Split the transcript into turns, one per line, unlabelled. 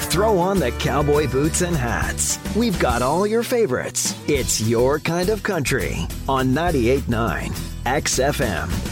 throw on the cowboy boots and hats. We've got all your favorites. It's your kind of country on 98.9 XFM.